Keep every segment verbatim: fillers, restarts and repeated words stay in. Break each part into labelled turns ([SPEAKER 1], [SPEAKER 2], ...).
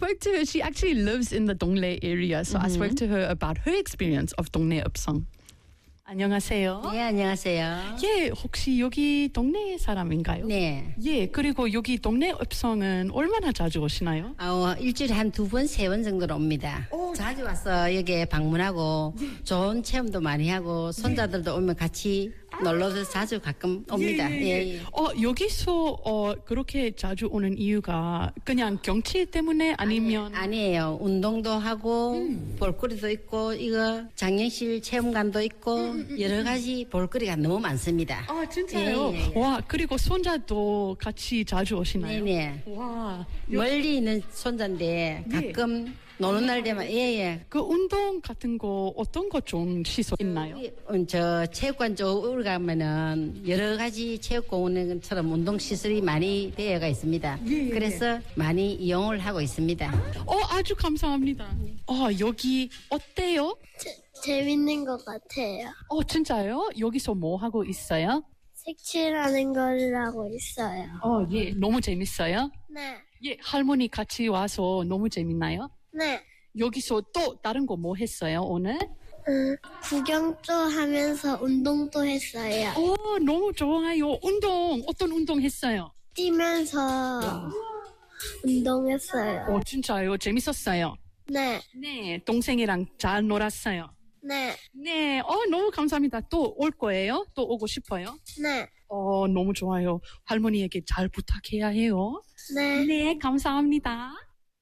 [SPEAKER 1] spoke to her. She actually lives in the Dongle area. So mm-hmm. I spoke to her about her experience of 동네 읍성. 안녕하세요.
[SPEAKER 2] 네, 안녕하세요.
[SPEAKER 1] 예, 혹시 여기 동네 사람인가요?
[SPEAKER 2] 네.
[SPEAKER 1] 예, 그리고 여기 동네 읍성은 얼마나 자주 오시나요?
[SPEAKER 2] 어, 일주일에 한 두 번, 세 번 정도로 옵니다. 오. 자주 와서 여기에 방문하고 예. 좋은 체험도 많이 하고 손자들도 예. 오면 같이 놀러서 자주 가끔 옵니다. 예, 예.
[SPEAKER 1] 예, 예. 어, 여기서 어, 그렇게 자주 오는 이유가 그냥 경치 때문에 아니면?
[SPEAKER 2] 아니, 아니에요. 운동도 하고 음. 볼거리도 있고 이거 장례실 체험관도 있고 음, 음, 여러 가지 볼거리가 너무 많습니다.
[SPEAKER 1] 아, 진짜요? 예, 예, 예. 와, 그리고 손자도 같이 자주 오시나요?
[SPEAKER 2] 네네.
[SPEAKER 1] 와,
[SPEAKER 2] 멀리 있는 손자인데 가끔 예. 노는 날 되면 예예.
[SPEAKER 1] 그 운동 같은 거 어떤 거 좀 시설 있나요?
[SPEAKER 2] 저 체육관 쪽으로 가면은 여러 가지 체육공원처럼 운동 시설이 많이 되어가 있습니다. 예, 그래서 예. 많이 이용을 하고 있습니다.
[SPEAKER 1] 어 아주 감사합니다. 어 여기 어때요?
[SPEAKER 3] 제, 재밌는 것 같아요.
[SPEAKER 1] 어 진짜요? 여기서 뭐 하고 있어요?
[SPEAKER 3] 색칠하는 걸 하고 있어요.
[SPEAKER 1] 어 예, 너무 재밌어요?
[SPEAKER 3] 네.
[SPEAKER 1] 예, 할머니 같이 와서 너무 재밌나요?
[SPEAKER 3] 네.
[SPEAKER 1] 여기서 또 다른 거 뭐 했어요, 오늘?
[SPEAKER 3] 음, 구경도 하면서 운동도 했어요.
[SPEAKER 1] 오, 너무 좋아요. 운동, 어떤 운동 했어요?
[SPEAKER 3] 뛰면서 운동했어요.
[SPEAKER 1] 어, 진짜요? 재밌었어요?
[SPEAKER 3] 네.
[SPEAKER 1] 네, 동생이랑 잘 놀았어요?
[SPEAKER 3] 네.
[SPEAKER 1] 네, 어, 너무 감사합니다. 또 올 거예요? 또 오고 싶어요?
[SPEAKER 3] 네.
[SPEAKER 1] 어, 너무 좋아요. 할머니에게 잘 부탁해야 해요.
[SPEAKER 3] 네.
[SPEAKER 1] 네, 감사합니다.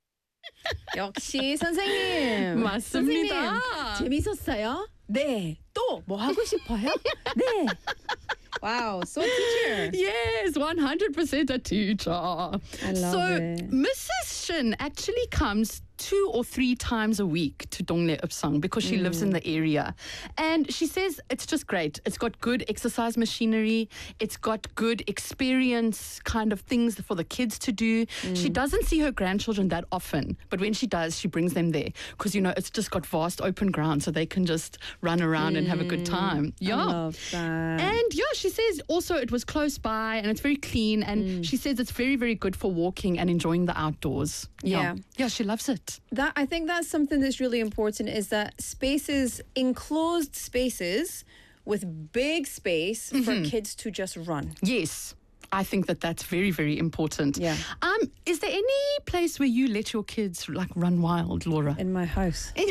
[SPEAKER 4] 역시 선생님.
[SPEAKER 1] 맞습니다.
[SPEAKER 4] 선생님, 재밌었어요? 네. 또 뭐 하고 싶어요? 네. Wow, so teacher.
[SPEAKER 1] Yes, one hundred percent a teacher.
[SPEAKER 4] I love
[SPEAKER 1] so,
[SPEAKER 4] it.
[SPEAKER 1] Missus Shin actually comes two or three times a week to Dongle Upsang because she mm. lives in the area. And she says it's just great. It's got good exercise machinery. It's got good experience kind of things for the kids to do. Mm. She doesn't see her grandchildren that often, but when she does, she brings them there because, you know, it's just got vast open ground so they can just run around mm. and have a good time. Yeah.
[SPEAKER 4] I love that.
[SPEAKER 1] And yeah, she says also it was close by and it's very clean. And mm. she says it's very, very good for walking and enjoying the outdoors. Yeah.
[SPEAKER 4] Yeah,
[SPEAKER 1] yeah she loves it.
[SPEAKER 4] That I think that's something that's really important is that spaces, enclosed spaces with big space mm-hmm. for kids to just run.
[SPEAKER 1] Yes. I think that that's very, very important.
[SPEAKER 4] Yeah.
[SPEAKER 1] Um, is there any place where you let your kids like run wild, Laura?
[SPEAKER 4] In my house.
[SPEAKER 1] In your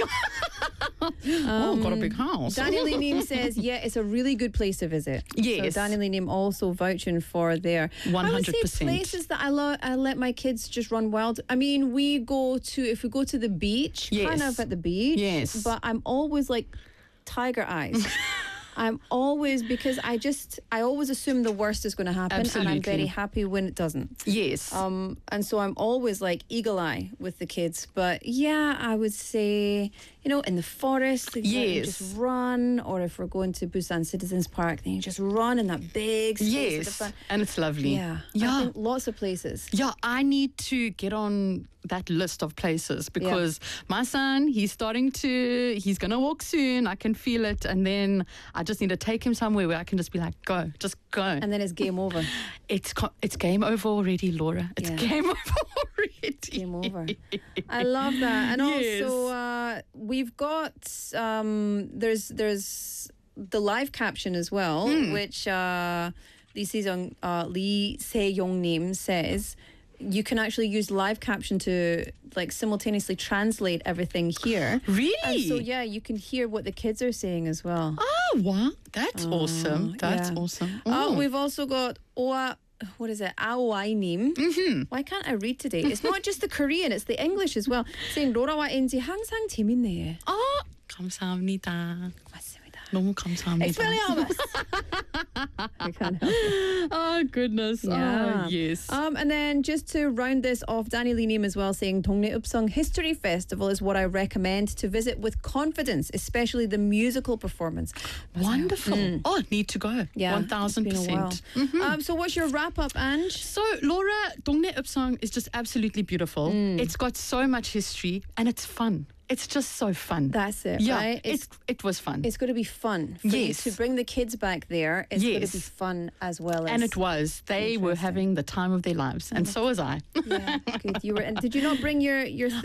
[SPEAKER 1] um, oh, got a big house.
[SPEAKER 4] Danny Lee says, yeah, it's a really good place to visit.
[SPEAKER 1] Yes.
[SPEAKER 4] So Danny Lee also vouching for there.
[SPEAKER 1] one hundred percent.
[SPEAKER 4] I would say places that I, lo- I let my kids just run wild. I mean, we go to, if we go to the beach,
[SPEAKER 1] yes.
[SPEAKER 4] kind of at the beach.
[SPEAKER 1] Yes.
[SPEAKER 4] But I'm always like tiger eyes. I'm always, because I just, I always assume the worst is going to happen.
[SPEAKER 1] Absolutely.
[SPEAKER 4] And I'm very happy when it doesn't.
[SPEAKER 1] Yes.
[SPEAKER 4] Um, and so I'm always like eagle eye with the kids. But yeah, I would say, you know, in the forest, yes. you just run. Or if we're going to Busan Citizens Park, then you just run in that big space.
[SPEAKER 1] Yes. And it's lovely.
[SPEAKER 4] Yeah.
[SPEAKER 1] Yeah.
[SPEAKER 4] I think lots of places.
[SPEAKER 1] Yeah, I need to get on that list of places because yeah. my son, he's starting to, he's going to walk soon. I can feel it. And then I just need to take him somewhere where I can just be like, go, just go.
[SPEAKER 4] And then it's game over.
[SPEAKER 1] It's it's game over already, Laura. It's
[SPEAKER 4] yeah.
[SPEAKER 1] game over already.
[SPEAKER 4] Game over. I love that. And
[SPEAKER 1] yes.
[SPEAKER 4] also, uh, we've got, um, there's there's the live caption as well, mm. which uh, Lee Se-young, uh, Lee Se-young-nim says, you can actually use live caption to like simultaneously translate everything here.
[SPEAKER 1] Really?
[SPEAKER 4] And so yeah, you can hear what the kids are saying as well.
[SPEAKER 1] Oh, wow. That's uh, awesome. That's
[SPEAKER 4] yeah.
[SPEAKER 1] awesome.
[SPEAKER 4] Oh. Uh, we've also got Oa, what is it? Aoai님.
[SPEAKER 1] Mm-hmm.
[SPEAKER 4] Why can't I read today? It's not just the Korean, it's the English as well. Saying 로라와 엔지 항상 재밌네요.
[SPEAKER 1] Oh, 감사합니다.
[SPEAKER 4] 맞습니다.
[SPEAKER 1] 너무 감사합니다.
[SPEAKER 4] Expelliarmus. I can't help it.
[SPEAKER 1] Oh, goodness.
[SPEAKER 4] Yeah.
[SPEAKER 1] Oh, yes.
[SPEAKER 4] Um, and then just to round this off, Danny Lee Neem as well saying Dongle Upsang History Festival is what I recommend to visit with confidence, especially the musical performance.
[SPEAKER 1] Wonderful. Mm. Oh, need to go.
[SPEAKER 4] Yeah.
[SPEAKER 1] one thousand percent.
[SPEAKER 4] Mm-hmm. Um, so what's your wrap-up, Ange?
[SPEAKER 1] So, Laura, Dongle Upsang is just absolutely beautiful. Mm. It's got so much history and it's fun. It's just so fun.
[SPEAKER 4] That's it,
[SPEAKER 1] yeah,
[SPEAKER 4] right?
[SPEAKER 1] It's, it was fun.
[SPEAKER 4] It's going to be fun. For
[SPEAKER 1] yes.
[SPEAKER 4] you to bring the kids back there, it's
[SPEAKER 1] yes.
[SPEAKER 4] going to be fun as well as...
[SPEAKER 1] And it was. They were having the time of their lives. And so was I.
[SPEAKER 4] Yeah, good. You were, and did you not bring your... your